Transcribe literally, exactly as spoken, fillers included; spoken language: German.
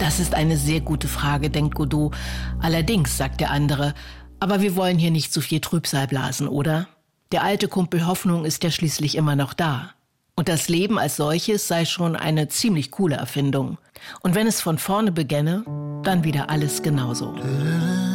Das ist eine sehr gute Frage, denkt Godot. Allerdings, sagt der andere, aber wir wollen hier nicht zu viel Trübsal blasen, oder? Der alte Kumpel Hoffnung ist ja schließlich immer noch da. Und das Leben als solches sei schon eine ziemlich coole Erfindung. Und wenn es von vorne begänne, dann wieder alles genauso.